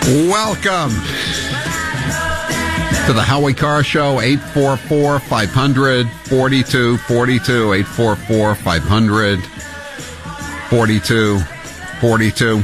Welcome to the Howie Carr Show, 844-500-4242, 844-500-4242.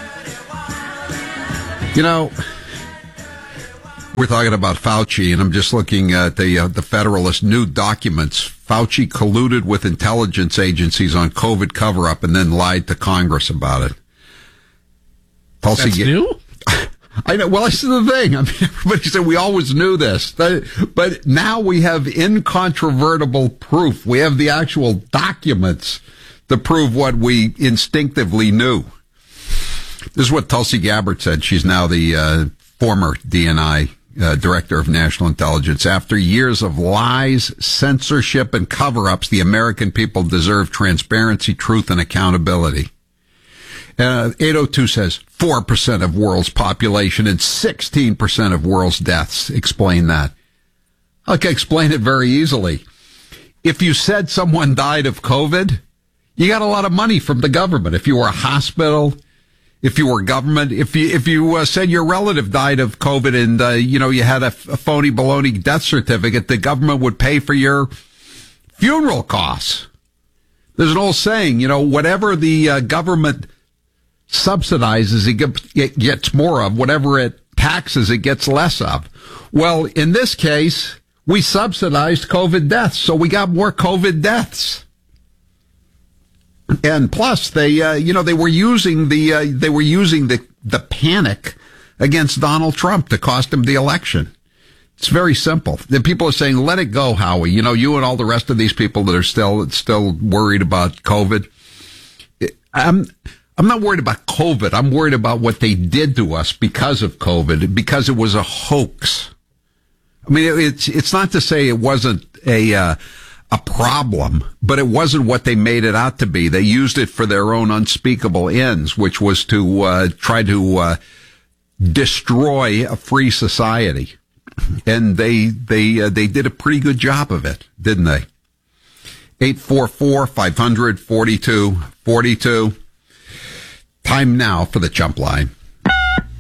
You know, we're talking about Fauci, and I'm just looking at the Federalist new documents. Fauci colluded with intelligence agencies on COVID cover-up and then lied to Congress about it. Tulsi That's new? I know. Well, this is the thing. I mean, everybody said we always knew this, but now we have incontrovertible proof. We have the actual documents to prove what we instinctively knew. This is what Tulsi Gabbard said. She's now the former DNI Director of National Intelligence. After years of lies, censorship, and cover-ups, the American people deserve transparency, truth, and accountability. 802 says 4% of world's population and 16% of world's deaths. Explain that. I can explain it very easily. If you said someone died of COVID, you got a lot of money from the government. If you were a hospital, if you were government, if you said your relative died of COVID and you had a phony baloney death certificate, the government would pay for your funeral costs. There's an old saying, whatever the government subsidizes, it gets more of. Whatever it taxes, it gets less of. Well, in this case, we subsidized COVID deaths, so we got more COVID deaths. And plus, they were using the panic against Donald Trump to cost him the election. It's very simple. The people are saying, "Let it go, Howie." You and all the rest of these people that are still worried about COVID. I'm not worried about COVID. I'm worried about what they did to us because of COVID, because it was a hoax. I mean, it's not to say it wasn't a problem, but it wasn't what they made it out to be. They used it for their own unspeakable ends, which was to try to destroy a free society. And they did a pretty good job of it, didn't they? 844-500-4242. Time now for the Chump Line.